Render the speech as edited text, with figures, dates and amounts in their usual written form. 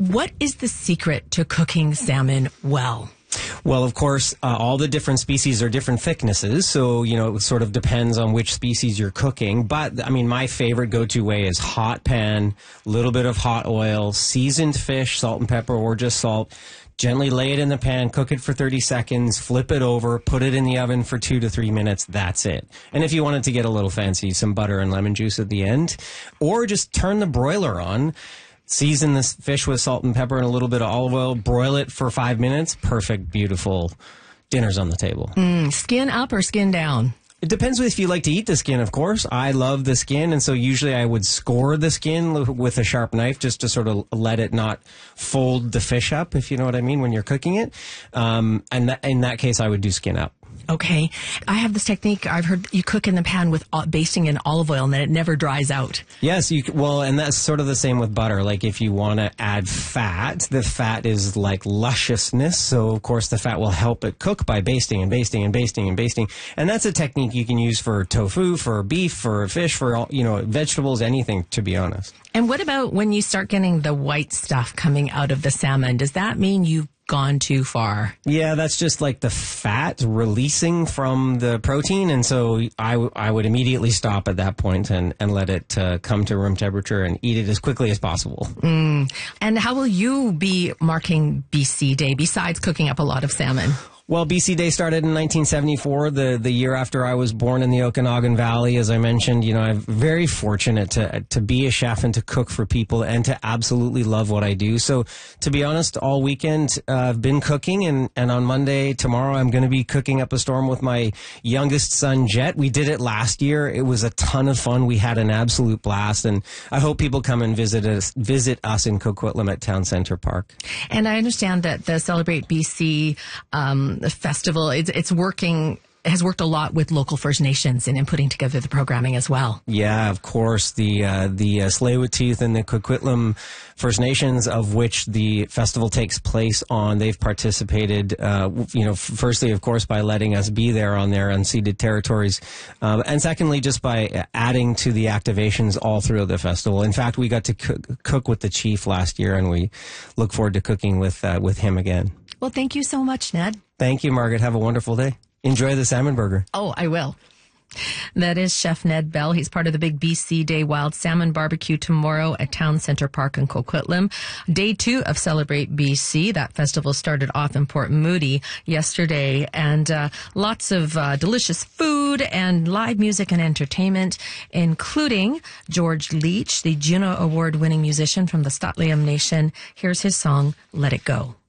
What is the secret to cooking salmon well? Well, of course, all the different species are different thicknesses, so, it sort of depends on which species you're cooking. But, my favorite go-to way is hot pan, little bit of hot oil, seasoned fish, salt and pepper, or just salt. Gently lay it in the pan, cook it for 30 seconds, flip it over, put it in the oven for 2 to 3 minutes. That's it. And if you wanted to get a little fancy, some butter and lemon juice at the end. Or just turn the broiler on. Season this fish with salt and pepper and a little bit of olive oil. Broil it for 5 minutes. Perfect, beautiful dinner's on the table. Skin up or skin down? It depends if you like to eat the skin, of course. I love the skin, and so usually I would score the skin with a sharp knife just to sort of let it not fold the fish up, if you know what I mean, when you're cooking it. And in that case, I would do skin up. Okay. I have this technique. I've heard you cook in the pan with basting in olive oil and then it never dries out. Yes. And that's sort of the same with butter. Like if you want to add fat, the fat is like lusciousness. So of course the fat will help it cook by basting and basting and basting and basting. And that's a technique you can use for tofu, for beef, for fish, for, vegetables, anything, to be honest. And what about when you start getting the white stuff coming out of the salmon? Does that mean you've gone too far? Yeah, that's just like the fat releasing from the protein. And so I would immediately stop at that point and let it come to room temperature and eat it as quickly as possible. And how will you be marking BC Day besides cooking up a lot of salmon? Well, BC Day started in 1974, the year after I was born in the Okanagan Valley. As I mentioned, I'm very fortunate to be a chef and to cook for people and to absolutely love what I do. So, to be honest, all weekend I've been cooking, and on Monday, tomorrow, I'm going to be cooking up a storm with my youngest son, Jet. We did it last year. It was a ton of fun. We had an absolute blast, and I hope people come and visit us in Coquitlam at Town Centre Park. And I understand that the Celebrate BC festival, has worked a lot with local First Nations in putting together the programming as well. Yeah, of course. The Tsleil-Waututh and the Coquitlam First Nations, of which the festival takes place on, they've participated, firstly, of course, by letting us be there on their unceded territories. And secondly, just by adding to the activations all through the festival. In fact, we got to cook with the chief last year, and we look forward to cooking with him again. Well, thank you so much, Ned. Thank you, Margaret. Have a wonderful day. Enjoy the salmon burger. Oh, I will. That is Chef Ned Bell. He's part of the big BC Day Wild Salmon Barbecue tomorrow at Town Centre Park in Coquitlam. Day 2 of Celebrate BC. That festival started off in Port Moody yesterday, and lots of delicious food and live music and entertainment, including George Leach, the Juno Award-winning musician from the St'át'imc Nation. Here's his song, Let It Go.